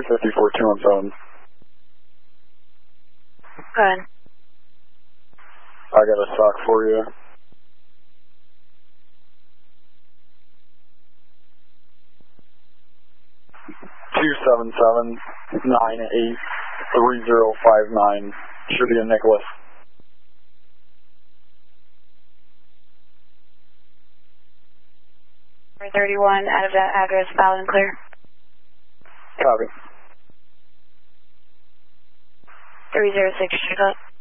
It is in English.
354-217. Go ahead. I got a stock for you. (277-98-3059) should be in Nicholas. For 31 out of that address, valid and clear. Copy. 306, check out.